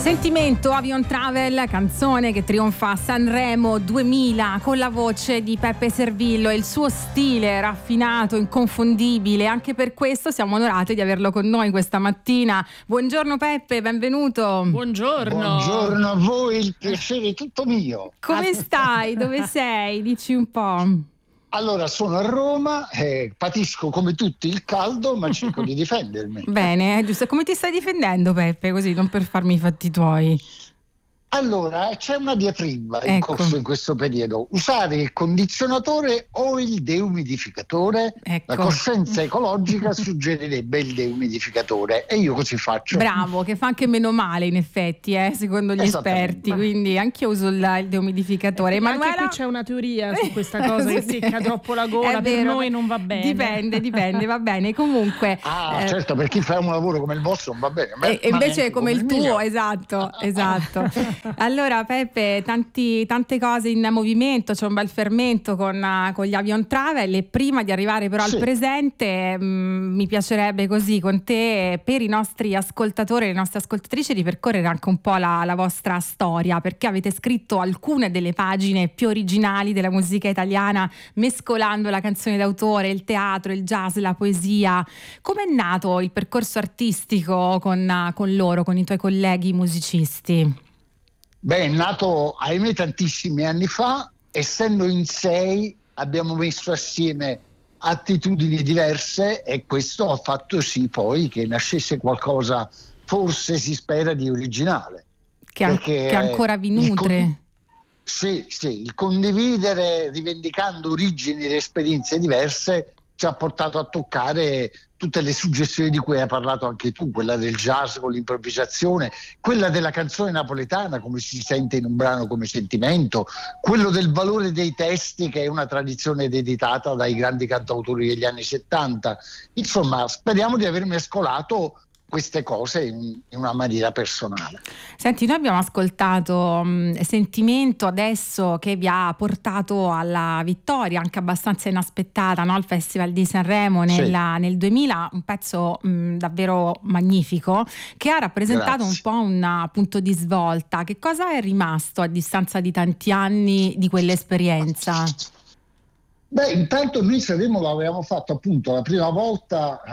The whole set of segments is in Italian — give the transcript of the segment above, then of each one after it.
Sentimento, Avion Travel, canzone che trionfa a Sanremo 2000 con la voce di Peppe Servillo e il suo stile raffinato, inconfondibile. Anche per questo siamo onorati di averlo con noi questa mattina. Buongiorno Peppe, benvenuto. Buongiorno. Buongiorno a voi, il piacere è tutto mio. Come stai? Dove sei? Dici un po'. Allora, sono a Roma, patisco come tutti il caldo, ma cerco di difendermi. Bene, giusto. Come ti stai difendendo, Peppe? Così, non per farmi i fatti tuoi. Allora, c'è una diatriba in Ecco. corso in questo periodo. Usare il condizionatore o il deumidificatore? Ecco. La coscienza ecologica suggerirebbe il deumidificatore e io così faccio. Bravo, che fa anche meno male in effetti, secondo gli esperti, quindi anche io uso il deumidificatore. Emanuela, Emanuela, qui c'è una teoria su questa cosa che secca troppo la gola, È per vero, noi non va bene. Dipende, va bene. Comunque Certo, per chi fa un lavoro come il vostro non va bene. e invece neanche come il tuo, mio. esatto. Allora Peppe, tante cose in movimento, c'è un bel fermento con gli Avion Travel e prima di arrivare però al presente mi piacerebbe così con te, per i nostri ascoltatori e le nostre ascoltatrici, ripercorrere anche un po' la vostra storia, perché avete scritto alcune delle pagine più originali della musica italiana, mescolando la canzone d'autore, il teatro, il jazz, la poesia. Com'è nato il percorso artistico con loro, con i tuoi colleghi musicisti? Beh, è nato, ahimè, tantissimi anni fa. Essendo in 6 abbiamo messo assieme attitudini diverse e questo ha fatto sì poi che nascesse qualcosa, forse si spera, di originale. Che ancora vi nutre. Sì, il condividere rivendicando origini ed esperienze diverse ci ha portato a toccare tutte le suggestioni di cui hai parlato anche tu, quella del jazz con l'improvvisazione, quella della canzone napoletana come si sente in un brano come Sentimento, quello del valore dei testi che è una tradizione ereditata dai grandi cantautori degli anni 70. Insomma, speriamo di aver mescolato queste cose in una maniera personale. Senti, noi abbiamo ascoltato Sentimento adesso, che vi ha portato alla vittoria anche abbastanza inaspettata, no? Al Festival di Sanremo nel 2000, un pezzo davvero magnifico che ha rappresentato un po' un punto di svolta. Che cosa è rimasto a distanza di tanti anni di quell'esperienza? Beh, intanto noi Sanremo l'avevamo fatto appunto la prima volta,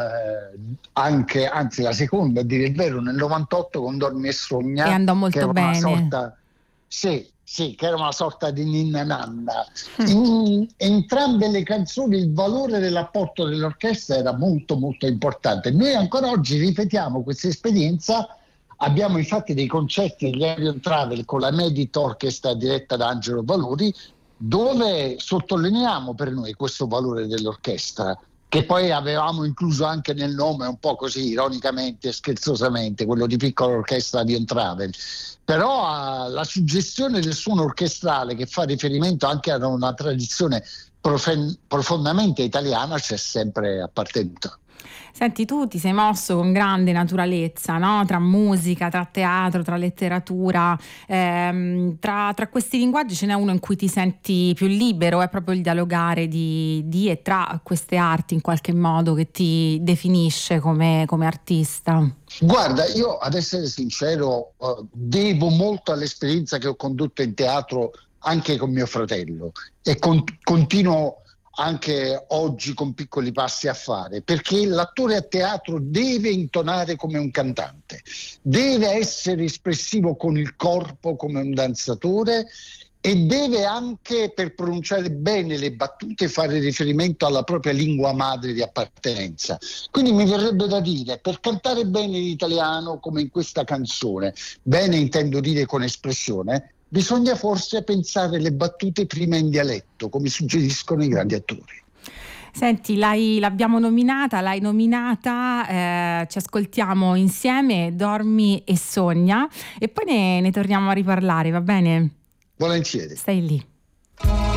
anzi la seconda a dire il vero, nel 98 con Dormi e Sogna. E andò molto che era bene. Una sorta, sì, che era una sorta di ninna nanna. In entrambe le canzoni il valore dell'apporto dell'orchestra era molto molto importante. Noi ancora oggi ripetiamo questa esperienza. Abbiamo infatti dei concerti degli Avion Travel con la Medit Orchestra diretta da Angelo Valori, dove sottolineiamo per noi questo valore dell'orchestra, che poi avevamo incluso anche nel nome un po' così ironicamente e scherzosamente, quello di Piccola Orchestra Avion Travel. Però la suggestione del suono orchestrale, che fa riferimento anche ad una tradizione profondamente italiana, c'è sempre appartenuta. Senti, tu ti sei mosso con grande naturalezza, no? Tra musica, tra teatro, tra letteratura, tra questi linguaggi ce n'è uno in cui ti senti più libero, è proprio il dialogare di e tra queste arti in qualche modo che ti definisce come artista. Guarda, io ad essere sincero devo molto all'esperienza che ho condotto in teatro anche con mio fratello e continuo anche oggi con piccoli passi a fare, perché l'attore a teatro deve intonare come un cantante, deve essere espressivo con il corpo come un danzatore e deve anche, per pronunciare bene le battute, fare riferimento alla propria lingua madre di appartenenza. Quindi mi verrebbe da dire, per cantare bene l'italiano come in questa canzone, bene intendo dire con espressione, bisogna forse pensare le battute prima in dialetto, come suggeriscono i grandi attori. Senti, l'abbiamo nominata, l'hai nominata, ci ascoltiamo insieme Dormi e Sogna e poi ne torniamo a riparlare, va bene? Volentieri. Stai lì.